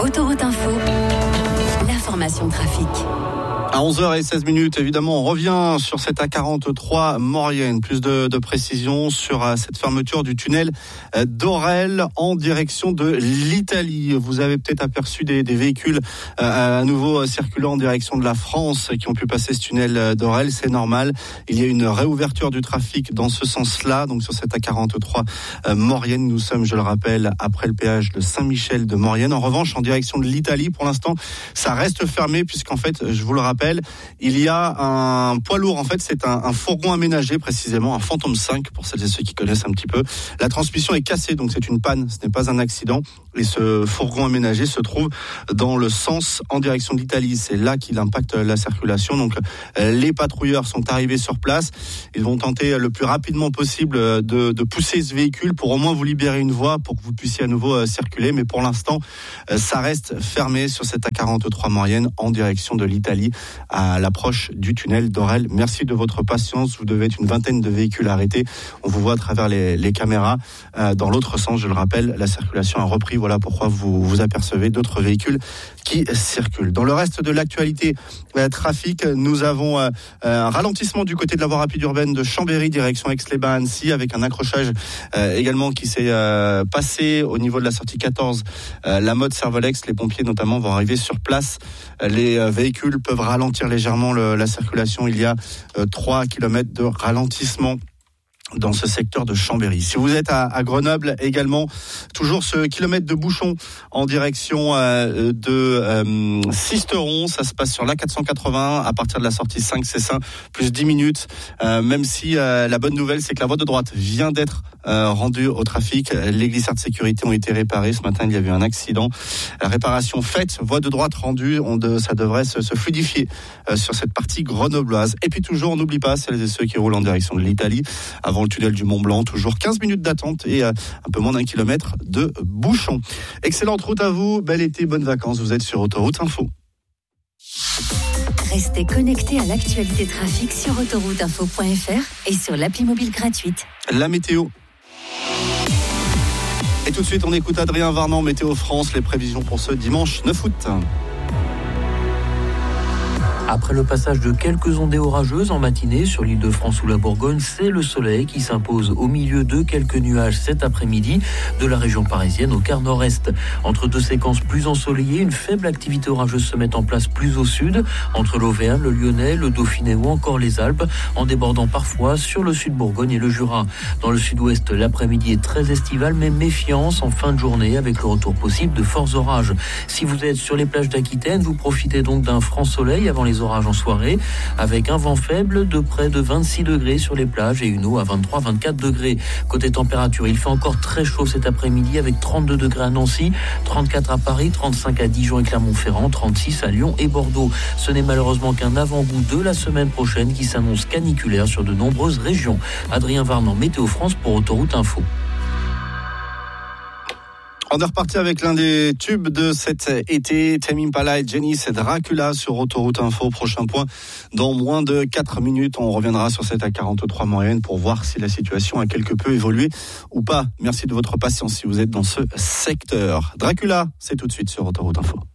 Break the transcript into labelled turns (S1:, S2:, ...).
S1: Autoroute Info, l'information trafic.
S2: À 11h16, évidemment, on revient sur cette A43 Maurienne. Plus de précision sur cette fermeture du tunnel d'Orel en direction de l'Italie. Vous avez peut-être aperçu des véhicules à nouveau circulant en direction de la France qui ont pu passer ce tunnel d'Orel. C'est normal. Il y a une réouverture du trafic dans ce sens-là. Donc sur cette A43 Maurienne, nous sommes, je le rappelle, après le péage de Saint-Michel de Maurienne. En revanche, en direction de l'Italie, pour l'instant, ça reste fermé puisqu'en fait, je vous le rappelle, il y a un poids lourd. En fait, c'est un fourgon aménagé, précisément un Phantom 5, pour celles et ceux qui connaissent un petit peu. La transmission est cassée, donc c'est une panne, ce n'est pas un accident. Et ce fourgon aménagé se trouve dans le sens en direction de l'Italie. C'est là qu'il impacte la circulation. Donc, les patrouilleurs sont arrivés sur place. Ils vont tenter le plus rapidement possible de pousser ce véhicule pour au moins vous libérer une voie pour que vous puissiez à nouveau circuler. Mais pour l'instant, ça reste fermé sur cette A43 Maurienne en direction de l'Italie, à l'approche du tunnel d'Orel. Merci de votre patience. Vous devez être une vingtaine de véhicules arrêtés. On vous voit à travers les caméras. Dans l'autre sens, je le rappelle, la circulation a repris. Voilà pourquoi vous apercevez d'autres véhicules qui circulent. Dans le reste de l'actualité trafic, nous avons un ralentissement du côté de la voie rapide urbaine de Chambéry, direction Aix-les-Bains-Annecy, avec un accrochage également qui s'est passé au niveau de la sortie 14, la mode Servolex. Les pompiers notamment vont arriver sur place. Les véhicules peuvent ralentir légèrement la circulation. Il y a 3 km de ralentissement dans ce secteur de Chambéry. Si vous êtes à Grenoble également, toujours ce kilomètre de bouchon en direction de Sisteron. Ça se passe sur l'A480 à partir de la sortie 5 Cessin, plus 10 minutes. Même si la bonne nouvelle, c'est que la voie de droite vient d'être rendue au trafic. Les glissades de sécurité ont été réparées. Ce matin, il y avait un accident. Réparation faite, voie de droite rendue. Ça devrait se fluidifier sur cette partie grenobloise. Et puis toujours, on n'oublie pas celles et ceux qui roulent en direction de l'Italie, avant le tunnel du Mont Blanc, toujours 15 minutes d'attente et un peu moins d'1 kilomètre de bouchon. Excellente route à vous, bel été, bonnes vacances, vous êtes sur Autoroute Info.
S1: Restez connectés à l'actualité trafic sur autorouteinfo.fr et sur l'appli mobile gratuite.
S2: La météo. Et tout de suite, on écoute Adrien Varnan, Météo France, les prévisions pour ce dimanche 9 août.
S3: Après le passage de quelques ondées orageuses en matinée sur l'Île-de-France ou la Bourgogne, c'est le soleil qui s'impose au milieu de quelques nuages cet après-midi de la région parisienne au quart nord-est. Entre deux séquences plus ensoleillées, une faible activité orageuse se met en place plus au sud, entre l'Auvergne, le Lyonnais, le Dauphiné ou encore les Alpes, en débordant parfois sur le sud Bourgogne et le Jura. Dans le sud-ouest, l'après-midi est très estival, mais méfiance en fin de journée avec le retour possible de forts orages. Si vous êtes sur les plages d'Aquitaine, vous profitez donc d'un franc soleil avant les orages en soirée, avec un vent faible de près de 26 degrés sur les plages et une eau à 23-24 degrés. Côté température, il fait encore très chaud cet après-midi avec 32 degrés à Nancy, 34 à Paris, 35 à Dijon et Clermont-Ferrand, 36 à Lyon et Bordeaux. Ce n'est malheureusement qu'un avant-goût de la semaine prochaine qui s'annonce caniculaire sur de nombreuses régions. Adrien Varnan, Météo France pour Autoroute Info.
S2: On est reparti avec l'un des tubes de cet été, Tame Impala et Jenny, c'est Dracula sur Autoroute Info. Prochain point dans moins de 4 minutes. On reviendra sur cette A43 Maurienne pour voir si la situation a quelque peu évolué ou pas. Merci de votre patience si vous êtes dans ce secteur. Dracula, c'est tout de suite sur Autoroute Info.